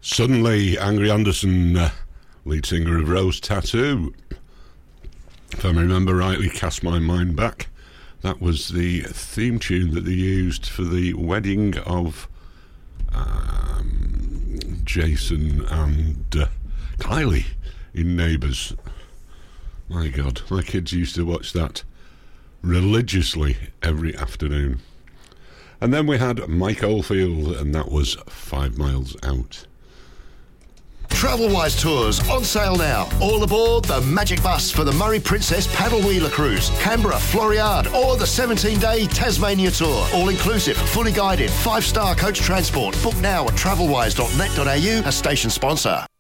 Suddenly, Angry Anderson, lead singer of Rose Tattoo, if I remember rightly, Cast My Mind Back. That was the theme tune that they used for the wedding of Jason and Kylie in Neighbours. My God, my kids used to watch that religiously every afternoon. And then we had Mike Oldfield, and that was 5 Miles Out. Travelwise Tours on sale now. All aboard the Magic Bus for the Murray Princess Paddle Wheeler Cruise, Canberra, Floriade, or the 17-day Tasmania Tour. All inclusive, fully guided, 5-star coach transport. Book now at travelwise.net.au, a station sponsor.